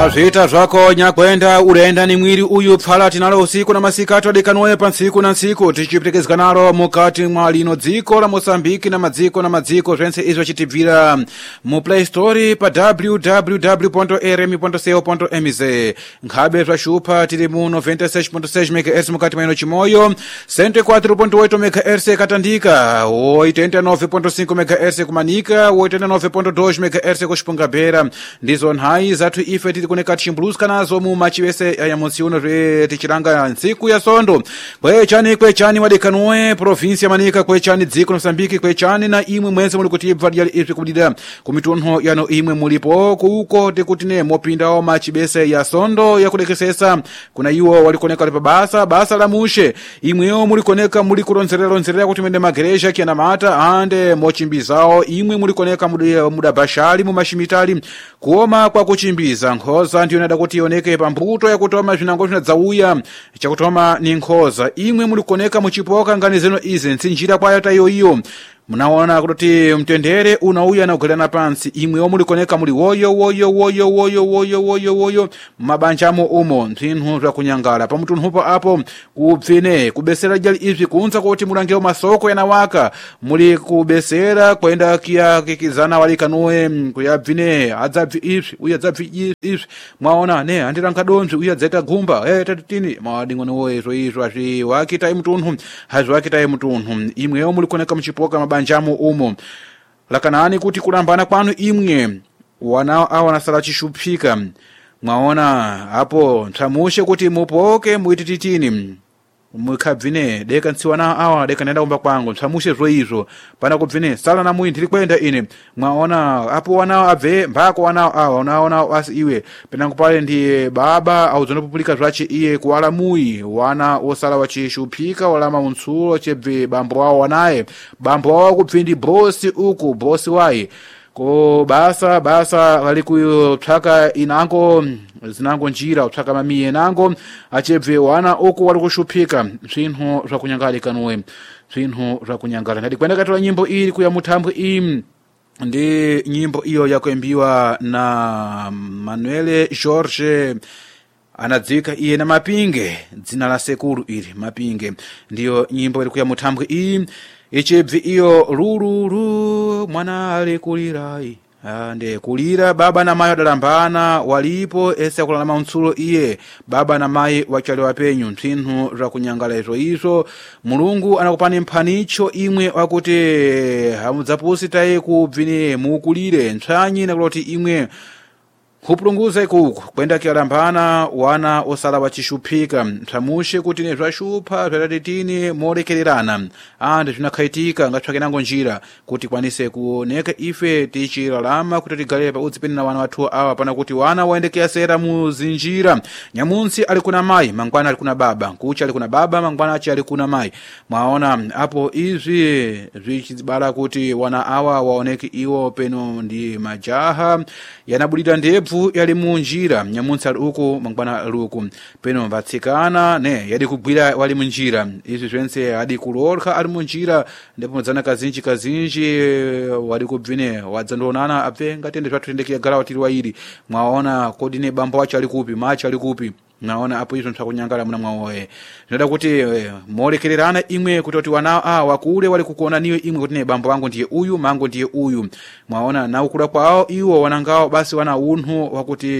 Vita zvako nyakwenda urenda ni mwiri uyu pfala tinalo usiku na masikato adekanoe pa ntsiku na ntsiku tichipitekezeka nalo mukati mwa lino dziko la Mozambique na madziko zvense izvo chitibvira mu Play Store pa www.rm.co.mz nkhabe zvashupa tiri mu 96.6 MHz mukati mwa chimoyo 104.8 MHz katandika 89.5 MHz kumanika 89.2 MHz kushipungabera ndizo nhai zatu ife tiri kuneka tichimbuluska nazo mu machivese ya monsiuno zve tichiranga ntsiku ya sondo kwechani wadekanoe provinsi ya manika kwechani dziko la Mozambique kwechani na imwe mwense muli kuti ibva lyali izvi kubudira kumitunho yano imwe mulipo kuko tikutine mopindawo machibese ya sondo ya kudekesesa kuna iwo walikoneka lipa basa la mushe imweyo mulikoneka muli kuronzerera kuti mende mageresha kiana mata ande mochimbizawo imwe mulikoneka muda bashali mu mashimitali kuoma kwa kuchimbiza nkhoza ndiyo nada kuti ioneke pambuto ya kutoma zvinango zvinadzauya chakutoma ni nkhoza imwe mulikoneka muchipoka ngani zeno izi ntsinjira kwayo tayo munaona kuti mtendere unauya na kugelana pansi imweyo mulikoneka muli woyo mabanjamo umo nthinhu zva kunyangala pamutunhupo apo kubvine kubesera jali izvi kuunza kuti mulangeo masoko yanawaka muli kubesera kwenda kia kikizana walikanoe kuyabvine adzabvi izvi uya dzabvi izvi mwaona ne andiranga donzvi uya dzeta gumba tatitini mawadingono izvo azvi wakitai mutunhu hazwakitai mutunhu imweyo mulikoneka muchipoka mabanjamo umo lakanani kuti kulambana kwanu imwe wana sala chishupika mwaona hapo ntamushe kuti mupoke muitititini mukabvine deka ntsiwana awa deka nenda kumba kwangu ntamushe zvoizvo pana kubvine sala na muyi ndiri kwenda ine mwaona hapo wana abve mbako wana awa unaona asi iwe pena kupale ndi baba au zonopupulika zvachi iye kuwala muyi wana osala wachishupika walama unsulo chebve bambo wao wanaye bambo wao kubvindi bosi wayi ko basa wali kutsvaka inango zinango njira utsvaka mamiye nango achebve wana uko wali kushupika zvinhu zvakunyangala kanwe zvinhu zvakunyangala ndadi kwenda katola nyimbo iri kuya mutambwe ndi nyimbo iyo yakuimbiwa na Manuel Jorge anadzika iye na Mapinge dzina la sekuru iri Mapinge ndiyo nyimbo iri kuya mutambwe ichibvi iyo rururu mwana ali kulirai ande kulira baba na mai adalambana walipo ese akulana maunsulo iye baba na mai wachali wapenyu nthinhu zvakunyangala izvo mulungu anakupani mphanicho imwe wakuti hamudzapusi taye kubvine mukulire ntsvanyi nakuloti imwe kupulunguza ikuku kwenda kialambana wana osala wachishupika mtamushe kuti ne zvashupa zvatatitini molekererana ande zvinakhaitika ngatsvake nango njira kuti kwanise kuoneka ife tichilalama kuti tigale pa udzipeni na wana wathu awa pana kuti wana waendekea sera muzinjira nyamunsi ali kuna mai mangwana ali kuna baba kucha ali kuna baba mangwana achi ali kuna mai mwaona hapo izvi zvichibala kuti wana awa waoneke iwo peno ndi majaha yanabulira ndebvu yali munjira nyamunsi ali uku mangwana ali uku peno vatsikana ne yadi kugwira wali munjira izvi zvense adi kulorha ali munjira ndipo mdzana kazinji wadi kubvine wadzandonana abve ngatende zvatendekea garawa tiri wairi mwaona kodi ne bambo wacho ali kupi macho ali kupi naona apo izvo ntsakunyangala muna mwawoe zvinoda kuti molekererana imwe kuti wana wakule wali kukuona niwe imwe kuti ne bambo wangu ndiye uyu mangu ndiye uyu mwaona na ukula kwao iwo wanangao basi wana unhu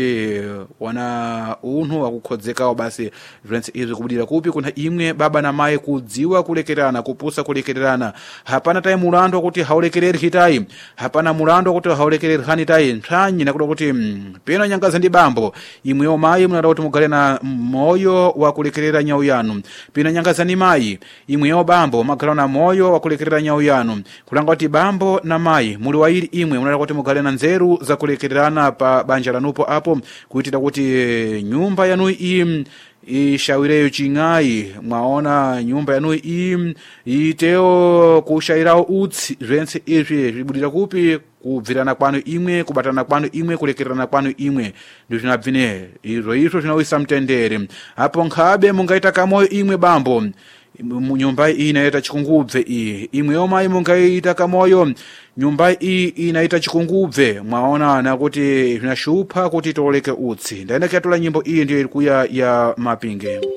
wakukhodzekao basi zvense izvi kubudira kupi kuna imwe baba na mai kudziwa kulekererana kupusa kulekererana hapana tayi mulando kuti haulekereri hitai hapana mulando kuti haulekereri hani tayi ntsanyi nakuda kuti peno nyangaza ndi bambo imweyo mai munada kuti mugale na moyo wa kulekerera nyau yanu pina nyangaza ni mai imweyo bambo magala na moyo wa kulekerera nyau yanu kulanga kuti bambo na mai muli wairi imwe munada kuti mugale na nzeru za kulekererana pa banja lanupo apo kuitira kuti nyumba yanu ishawireyo chingai mwaona nyumba yanu iteo kushairao utsi zvense izvi zvibudira kupi kubvirana kwanu imwe kubatana kwanu imwe kulekererana kwanu imwe ndio zvinabvine izvo zvinawisa mtendere hapo nkhabe mungaita kamoyo imwe bambo nyumba iyi inaita chikungubve iyi imwe yomayi mungaita kamoyo nyumba iyi inaita chikungubve mwaonana kuti vinashupha kuti toleke utsi ndaenda kyatula nyimbo iyi ndiyo ilikuya ya Mapinge.